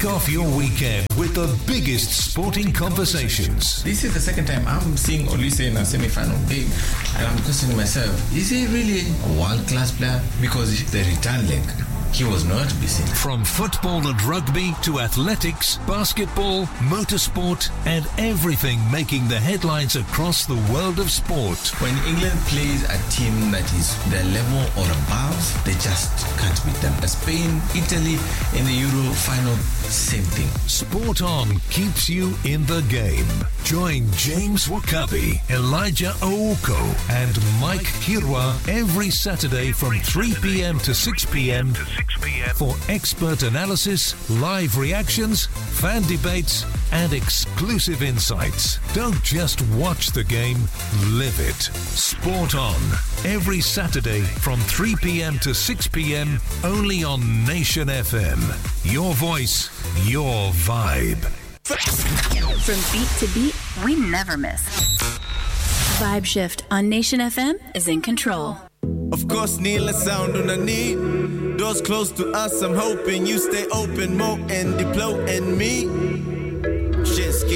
Kick off your weekend with the biggest sporting conversations. This is the second time I'm seeing Olise in a semi-final game, and I'm questioning myself, is he really a world-class player? Because the return leg, he was nowhere to be seen. From football and rugby to athletics, basketball, motorsport, and everything making the headlines across the world of sport. When England plays a team that is their level or above, they just can't beat them. Spain, Italy in the Euro final, same thing. Sport On keeps you in the game. Join James Wakabi, Elijah Ouko, and Mike Kirwa every Saturday from 3 p.m. to 6 p.m. for expert analysis, live reactions, fan debates, and exclusive insights. Don't just watch the game, live it. Sport On, every Saturday from 3 p.m. to 6 p.m. only on Nation FM. Your voice, your vibe. From beat to beat, we never miss. Vibe Shift on Nation FM is in control. Of course, Neela sound on the need. Doors close to us, I'm hoping you stay open, Mo and Diplo and me.